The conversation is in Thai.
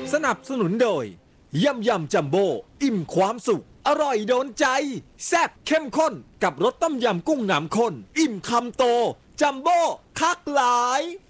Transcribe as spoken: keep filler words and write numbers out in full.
สนับสนุนโดยยำยำจัมโบ้อิ่มความสุขอร่อยโดนใจแซ่บเข้มข้นกับรสต้มยำกุ้งน้ำข้นอิ่มคำโตจัมโบ้คักหลาย